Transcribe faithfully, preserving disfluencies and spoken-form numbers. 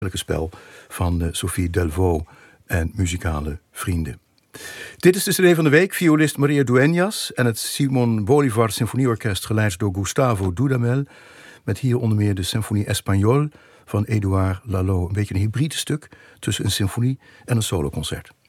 spel van uh, Sophie Delvaux en muzikale vrienden. Dit is de C D van de week, violist Maria Dueñas en het Simon Bolivar Symfonieorkest geleid door Gustavo Dudamel, met hier onder meer de Symphonie Espagnole van Édouard Lalo. Een beetje een hybride stuk tussen een symfonie en een soloconcert.